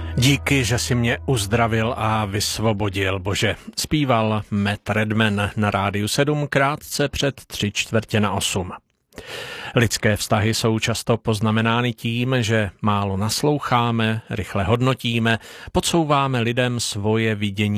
Díky, že jsi mě uzdravil a vysvobodil, Bože, zpíval Matt Redman na Rádiu 7 krátce před 7:45. Lidské vztahy jsou často poznamenány tím, že málo nasloucháme, rychle hodnotíme, podsouváme lidem svoje vidění